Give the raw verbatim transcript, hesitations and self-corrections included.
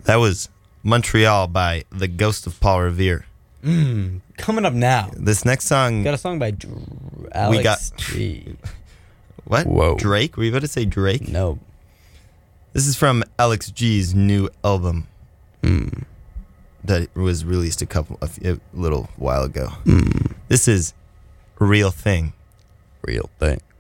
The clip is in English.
That was Montreal by The Ghost of Paul Revere. Mm, coming up now. This next song... Got a song by Dr- Alex we got, G. What? Whoa. Drake? Were you about to say Drake? No. This is from Alex G's new album Mm. that was released a couple a, few, a little while ago. Mm. This is Real Thing. Real thing.